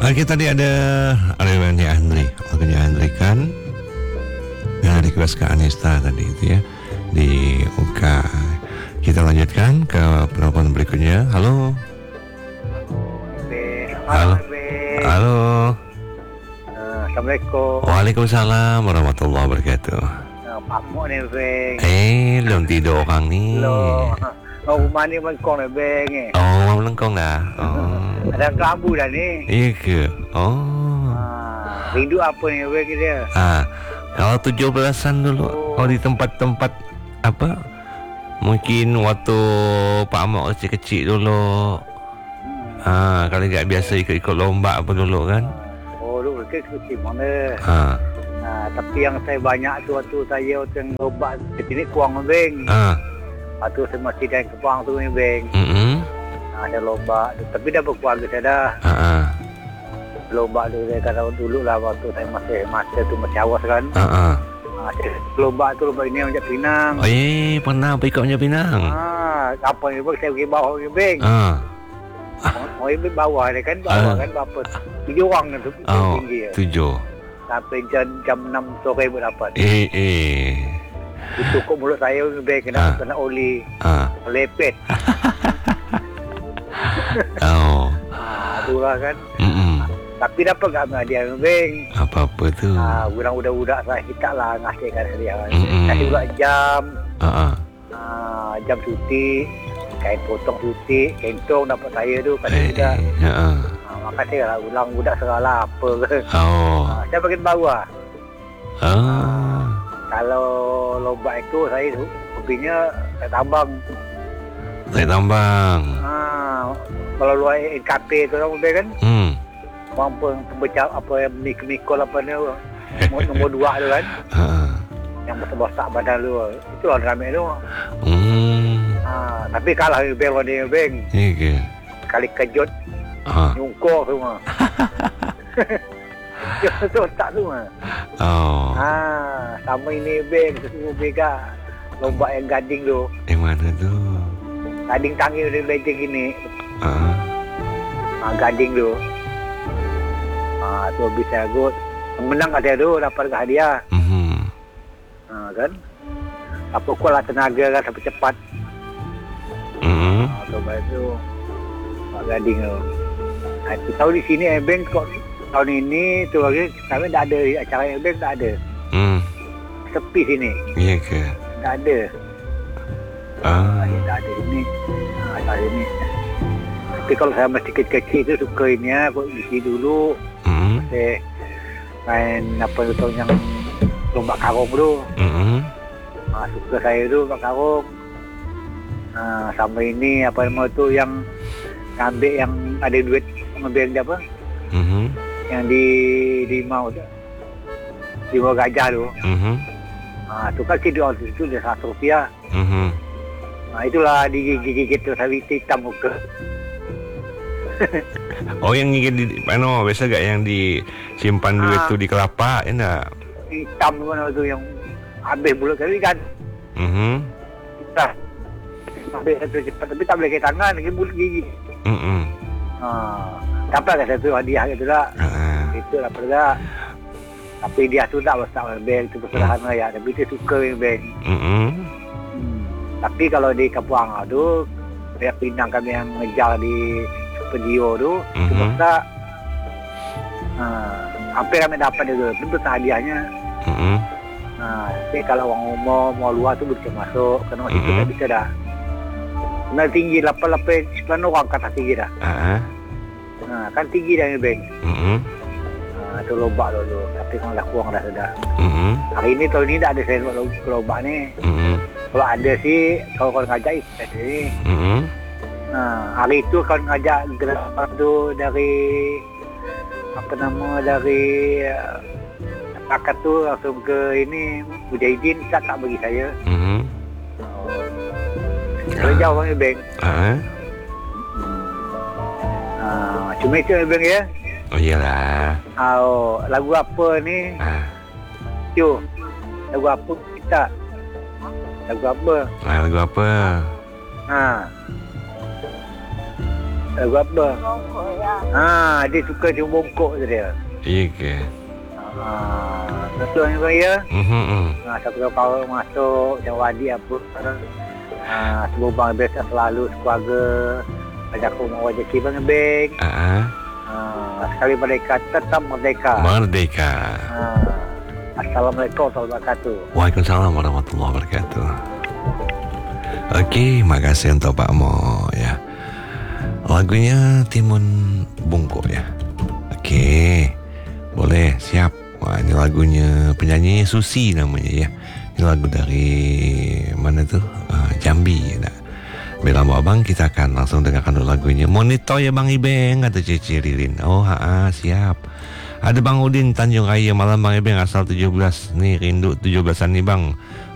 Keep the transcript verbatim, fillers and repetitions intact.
Oke, tadi ada Arewani Andri, lagunya Andri kan yang request ke Anesta tadi itu ya di U K. Kita lanjutkan ke penelpon berikutnya. Halo. Halo. Halo. Assalamualaikum. Waalaikumsalam warahmatullahi wabarakatuh. Pak Mok ni bang. Eh, belum tidur orang ni. Lo. Oh, rumah ni melengkong dah bang eh. Oh, melengkong dah. Oh. Ada kelambu dah ni. Iya ke? Oh. Ha, rindu apa ni bang dia? Ah, kalau tujuh belasan dulu. Oh, di tempat-tempat apa? Mungkin waktu Pak Mak kecil-kecil dulu. Ah, kalau tak biasa ikut-ikut lomba apa dulu kan? Oh, dulu kecil mana? Ha. Nah, tapi yang saya banyak tu waktu saya waktu lomba kecil ni kurang bang. Ah. Waktu saya masih dalam Kepang tu ni bang. Hmm. Ada lomba, tapi dah berkeluarga saya dah. Ha ah. Lomba tu saya kata dulu lah waktu saya masih masa tu masih awas kan. Ha ah. Ha, lomba tu lomba ini Manjat Pinang. Oh, eh, pernah pergi kat Manjat Pinang. Ha, apa ni bang, saya pergi bawah ni bang. Ah. Oh, ini bawah ni kan, bawah kan berapa? Tujuh orang tu Oh, tinggi. tujuh. Sampai jam jam enam sore baru dapat. Eh, eh. Itu kok mulut saya ni bang kena Ah. kena oli. Ah. Lepet. Oh. Ha, itulah kan. Hmm. Tapi dapat tak dengan dia ni bang? Apa-apa tu? Ha, orang budak-budak saya kita lah ngasihkan dia. Mm-mm. Kasih pula jam. Ha ah. Ha, jam cuti. Kain potong cuti, kentong dapat saya tu kata Eh, juga. ha ah. Ha, maka saya lah ulang budak serala apa ke. Oh. Ha, saya bagian bawah. Ah. Kalau lomba itu saya hobinya saya tambang. Saya tambang. Ha, kalau luar N K P tu orang kan, Hmm. orang pun pembecah apa yang mikul apa ni, nombor, nombor dua tu kan, Ha ah. yang besar-besar badan tu, itu lah ramai tu. Hmm. Ha, tapi kalah ni bang ni bang, Iya ke? kali kejut, Ah. nyungkor semua. Itu tak semua. Oh. Ha, sama ini bang, semua bega. Lomba yang gading tu, Yang mana tu? gading tangi dia meja gini. Ah. Ha, gading tu. Ha, tu bisa gut. Menang ada tu dapat hadiah. Mhm. Ha, kan? Apa kuala tenaga kan sampai cepat. Mhm. Ha, tu baik tu. Ha, gading tu. Ha, tu tahu di sini Ebeng kok tahun ini tu lagi kami tak ada acara Ebeng tak ada. Hmm. Sepi sini. Iya ke? Tak ada. Ah. Ha, tak ada ini. Ha, tak ada ini. Tapi kalau saya masih kecil-kecil tu suka ini ya, aku isi dulu. Mhm. Saya main apa tu yang lomba karung tu. Mhm. Ha, suka saya tu lomba karung. Ha, sama ini apa nama tu yang ambil yang ada duit ambil dia apa? Mhm. Yang di di mau tu. Di bawah gajah tu. Mhm. Ha, tu kan kira tu tu dia satu rupiah. Mhm. Ha, itulah digigit-gigit tu sawi hitam muka. Oh, yang ni di mana biasa gak yang disimpan duit Ah. tu di kelapa, ya enggak? Hitam tu mana tu yang habis bulat kali kan. Mhm. Dah. Habis satu cepat tapi tak boleh ke tangan lagi bulat gigi. Mhm. Ha, dapat satu hadiah gitu lah. Ah. Itu lah perga. Tapi dia tu tak besar bang tu sederhana ya. Tapi dia suka bang. Mhm. Hmm. Tapi kalau di Kampung tu, dia Pinang kami yang ngejar di Pedio tu, Mhm. tu besar. Ha, apa yang kami dapat itu, itu besar hadiahnya. Mhm. Ha, tapi kalau orang umum mau luar tu bisa masuk, kena masuk Mhm. tak bisa dah. Kena tinggi lapan lapan sembilan orang kata tinggi dah. Ah. Ha, kan tinggi dah ni bang. Mhm. Ha, tu lomba dulu, tapi kalau dah kurang dah sudah. Mhm. Hari ini tahun ini tak ada saya buat lomba, lomba ni. Mhm. Kalau ada sih, kalau kau ngajak ikut ni. Mhm. Nah, hari itu kau ngajak gerakan tu dari apa nama dari uh, akad tu langsung ke ini Mujahidin tak tak bagi saya. Mhm. Kalau jauh bang bang. Ah. Ah, cuma itu bang ya. Oh iyalah. Oh, lagu apa ni? Ah. Tu. Lagu apa kita? Lagu apa? Ah, lagu apa? Ha. Lagu apa? Bongkok ya. Ha, dia suka cium bongkok tu dia. Iya ke? Ha, betul ni bang ya. Mhm. Ha, satu kau masuk macam wadi apa. Ha, semua bang biasa selalu keluarga ada aku mau rezeki bang beng. Ah, Ha, sekali merdeka tetap merdeka. merdeka. Ha, Assalamualaikum warahmatullahi wabarakatuh. Waalaikumsalam warahmatullahi wabarakatuh. Okey, makasih untuk Pak Mo ya. Lagunya Timun Bungkuk ya. Okey. Boleh, siap. Wah, ini lagunya penyanyi Susi namanya ya. Ini lagu dari mana tuh? Uh, Jambi ya. Bila mau abang, kita akan langsung dengarkan dulu lagunya. Monitor ya Bang Ibeng, kata Cici Ririn. Oh, ha, siap. Ada Bang Udin Tanjung Raya, malam Bang Ibeng asal tujuh belas. Nih rindu tujuh belasan nih Bang.